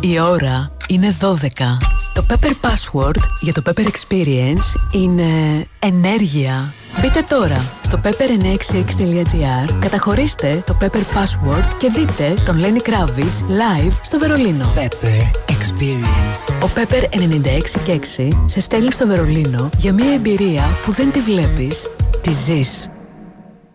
Η ώρα είναι 12. Το Pepper Password για το Pepper Experience είναι ενέργεια. Μπείτε τώρα στο pepper966.gr, καταχωρήστε το Pepper Password και δείτε τον Lenny Kravitz live στο Βερολίνο. Pepper Experience. Ο Pepper 96,6 σε στέλνει στο Βερολίνο για μια εμπειρία που δεν τη βλέπεις, τη ζεις.